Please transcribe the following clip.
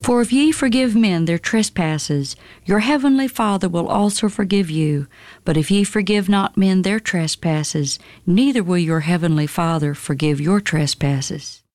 For if ye forgive men their trespasses, your heavenly Father will also forgive you. But if ye forgive not men their trespasses, neither will your heavenly Father forgive your trespasses.